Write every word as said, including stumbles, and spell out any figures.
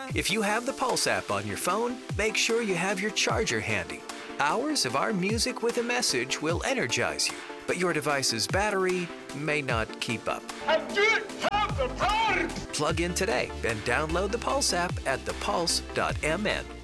If you have the Pulse app on your phone, make sure you have your charger handy. Hours of our music with a message will energize you, but your device's battery may not keep up. I did have the power! Plug in today and download the Pulse app at the pulse dot m n.